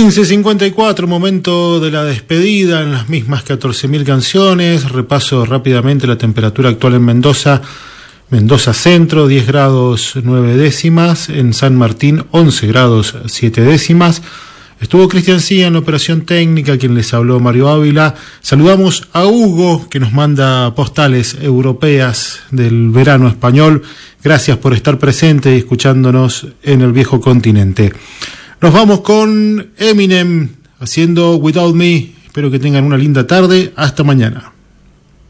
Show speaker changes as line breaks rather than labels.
15:54, momento de la despedida en las mismas 14.000 canciones. Repaso rápidamente la temperatura actual en Mendoza. Mendoza Centro, 10 grados 9 décimas. En San Martín, 11 grados 7 décimas. Estuvo Cristian Cía en la operación técnica, quien les habló Mario Ávila. Saludamos a Hugo, que nos manda postales europeas del verano español. Gracias por estar presente y escuchándonos en el viejo continente. Nos vamos con Eminem haciendo Without Me. Espero que tengan una linda tarde. Hasta mañana.